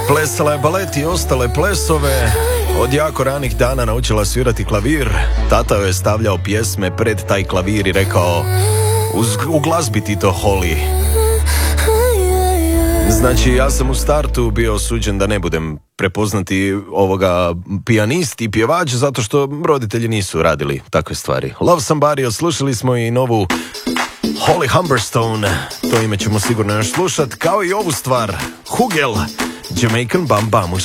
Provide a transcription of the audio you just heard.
Plesala je balet i ostale plesove. Od jako ranih dana naučila svirati klavir. Tata joj je stavljao pjesme pred taj klavir i rekao: u glazbi ti to Holly. Znači, ja sam u startu bio osuđen da ne budem prepoznati ovoga pijanist i pjevač, zato što roditelji nisu radili takve stvari. Love Somebody, odslušali smo i novu Holly Humberstone. To ime ćemo sigurno još slušat, kao i ovu stvar, Hugel, Jamaican Bam Bam.